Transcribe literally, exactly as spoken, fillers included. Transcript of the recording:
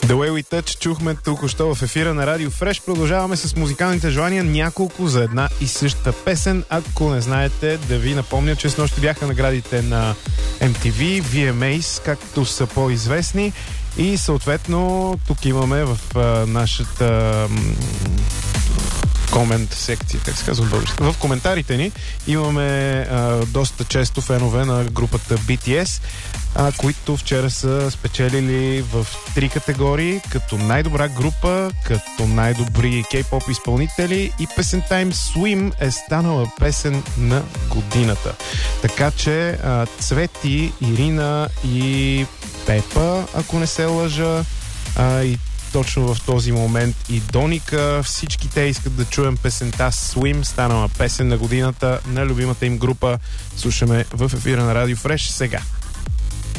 The Way We Touch чухме току-що в ефира на Радио Фреш. Продължаваме с музикалните желания, няколко за една и съща песен. Ако не знаете, да ви напомня, че снощи бяха наградите на Ем Ти Ви, Ви Ем Ейс, както са по-известни. И съответно тук имаме в а, нашата комент секция, как се казва в български. В коментарите ни имаме а, доста често фенове на групата Би Ти Ес, а, които вчера са спечелили в три категории, като най-добра група, като най-добри кей-поп изпълнители и песента им Swim е станала песен на годината. Така че а, Цвети, Ирина и Пепа, ако не се лъжа, а, и точно в този момент и Доника, всички те искат да чуем песента Swim, станала песен на годината на любимата им група. Слушаме в ефира на Радио Фреш сега.